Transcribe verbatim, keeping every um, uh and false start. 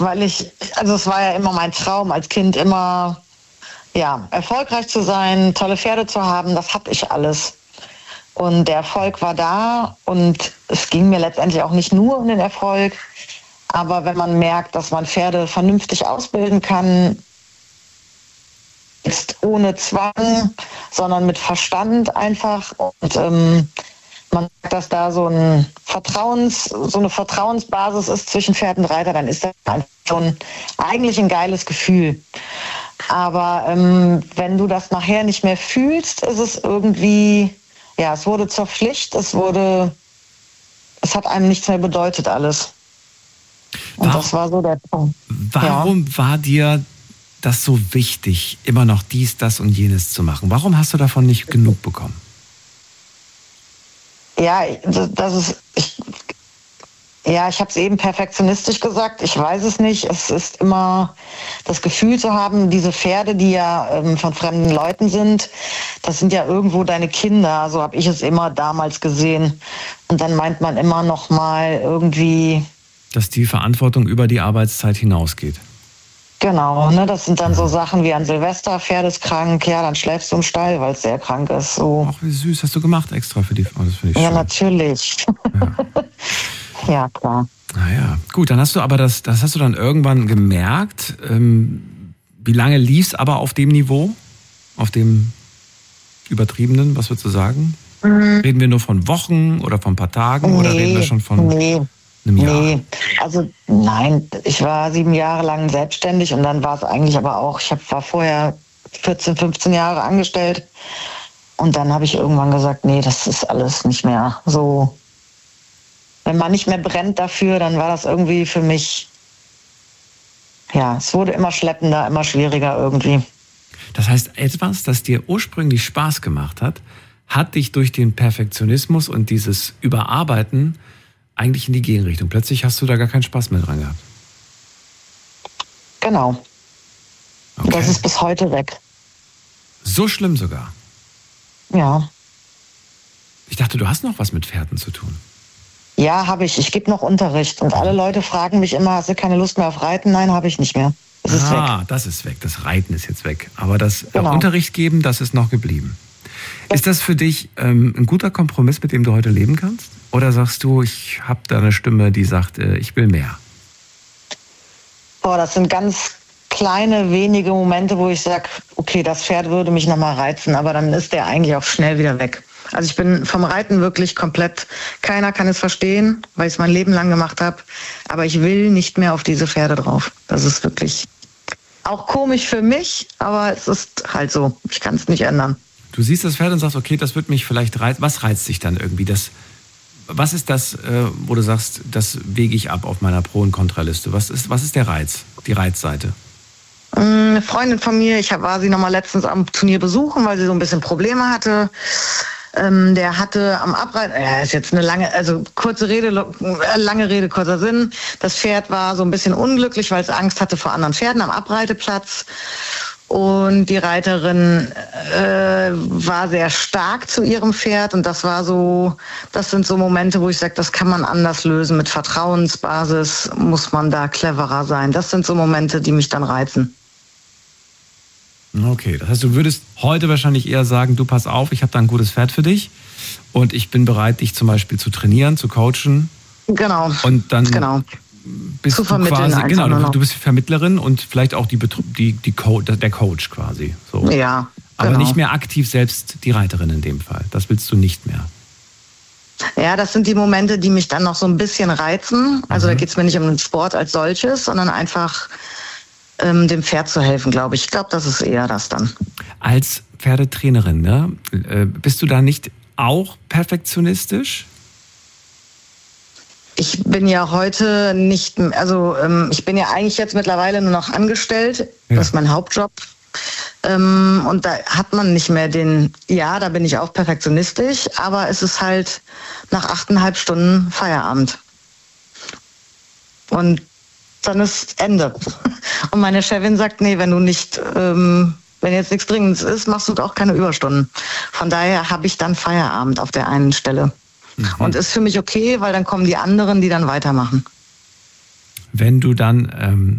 weil ich, also es war ja immer mein Traum als Kind, immer ja, erfolgreich zu sein, tolle Pferde zu haben, das hatte ich alles. Und der Erfolg war da und es ging mir letztendlich auch nicht nur um den Erfolg, aber wenn man merkt, dass man Pferde vernünftig ausbilden kann, jetzt ohne Zwang, sondern mit Verstand einfach und ähm, man merkt, dass da so ein Vertrauens, so eine Vertrauensbasis ist zwischen Pferd und Reiter, dann ist das schon eigentlich ein geiles Gefühl. Aber ähm, wenn du das nachher nicht mehr fühlst, ist es irgendwie, ja, es wurde zur Pflicht, es wurde, es hat einem nichts mehr bedeutet alles. Und warum, das war so der Punkt. Warum ja. war dir das so wichtig, immer noch dies, das und jenes zu machen? Warum hast du davon nicht genug bekommen? Ja, das ist, ich, ja, ich habe es eben perfektionistisch gesagt, ich weiß es nicht. Es ist immer das Gefühl zu haben, diese Pferde, die ja ähm, von fremden Leuten sind, das sind ja irgendwo deine Kinder, so habe ich es immer damals gesehen. Und dann meint man immer noch mal irgendwie... Dass die Verantwortung über die Arbeitszeit hinausgeht. Genau, ne, das sind dann so Sachen wie an Silvester, Pferd ist krank, ja, dann schläfst du im Stall, weil es sehr krank ist. So. Ach, wie süß, hast du gemacht extra für die, oh, das finde ich Ja, schön. Natürlich. Ja. Ja, klar. Naja, gut, dann hast du aber das, das hast du dann irgendwann gemerkt. Ähm, wie lange lief es aber auf dem Niveau? Auf dem übertriebenen, was würdest du sagen? Mhm. Reden wir nur von Wochen oder von ein paar Tagen nee, oder reden wir schon von nee, einem Jahr? Nee, also nein, ich war sieben Jahre lang selbstständig und dann war es eigentlich aber auch, ich hab, war vorher vierzehn, fünfzehn Jahre angestellt und dann habe ich irgendwann gesagt, nee, das ist alles nicht mehr so. Wenn man nicht mehr brennt dafür, dann war das irgendwie für mich, ja, es wurde immer schleppender, immer schwieriger irgendwie. Das heißt, etwas, das dir ursprünglich Spaß gemacht hat, hat dich durch den Perfektionismus und dieses Überarbeiten eigentlich in die Gegenrichtung. Plötzlich hast du da gar keinen Spaß mehr dran gehabt. Genau. Okay. Das ist bis heute weg. So schlimm sogar? Ja. Ich dachte, du hast noch was mit Pferden zu tun. Ja, habe ich. Ich gebe noch Unterricht. Und alle Leute fragen mich immer, hast du keine Lust mehr auf Reiten? Nein, habe ich nicht mehr. Das ist ah, weg. das ist weg. Das Reiten ist jetzt weg. Aber das genau. äh, Unterricht geben, das ist noch geblieben. Ist das für dich ähm, ein guter Kompromiss, mit dem du heute leben kannst? Oder sagst du, ich habe da eine Stimme, die sagt, äh, ich will mehr? Boah, das sind ganz kleine, wenige Momente, wo ich sage, okay, das Pferd würde mich nochmal reizen. Aber dann ist der eigentlich auch schnell wieder weg. Also ich bin vom Reiten wirklich komplett, keiner kann es verstehen, weil ich es mein Leben lang gemacht habe. Aber ich will nicht mehr auf diese Pferde drauf. Das ist wirklich auch komisch für mich, aber es ist halt so. Ich kann es nicht ändern. Du siehst das Pferd und sagst, okay, das wird mich vielleicht reizen. Was reizt dich dann irgendwie? Das, was ist das, wo du sagst, das wege ich ab auf meiner Pro- und Kontraliste? Was ist, was ist der Reiz, die Reizseite? Eine Freundin von mir, ich war sie nochmal letztens am Turnier besuchen, weil sie so ein bisschen Probleme hatte. Ähm, der hatte am Abreiten, ja, ist jetzt eine lange, also kurze Rede, lange Rede, kurzer Sinn. Das Pferd war so ein bisschen unglücklich, weil es Angst hatte vor anderen Pferden am Abreiteplatz. Und die Reiterin äh, war sehr stark zu ihrem Pferd. Und das war so, das sind so Momente, wo ich sage, das kann man anders lösen. Mit Vertrauensbasis muss man da cleverer sein. Das sind so Momente, die mich dann reizen. Okay, das heißt, du würdest heute wahrscheinlich eher sagen, du pass auf, ich habe da ein gutes Pferd für dich und ich bin bereit, dich zum Beispiel zu trainieren, zu coachen. Genau. Und dann genau. bist zu du quasi, genau, du, du bist Vermittlerin und vielleicht auch die, die, die Co- der Coach quasi. So. Ja, aber genau. nicht mehr aktiv selbst die Reiterin in dem Fall. Das willst du nicht mehr. Ja, das sind die Momente, die mich dann noch so ein bisschen reizen. Also mhm. da geht es mir nicht um den Sport als solches, sondern einfach ähm, dem Pferd zu helfen, glaube ich. Ich glaube, das ist eher das dann. Als Pferdetrainerin, ne, bist du da nicht auch perfektionistisch? Ich bin ja heute nicht, also ähm, ich bin ja eigentlich jetzt mittlerweile nur noch angestellt. Ja. Das ist mein Hauptjob. Ähm, und da hat man nicht mehr den, ja, da bin ich auch perfektionistisch, aber es ist halt nach achteinhalb Stunden Feierabend. Und dann ist Ende. Und meine Chefin sagt, nee, wenn du nicht, ähm, wenn jetzt nichts Dringendes ist, machst du auch keine Überstunden. Von daher habe ich dann Feierabend auf der einen Stelle. Mhm. Und ist für mich okay, weil dann kommen die anderen, die dann weitermachen. wenn du dann ähm,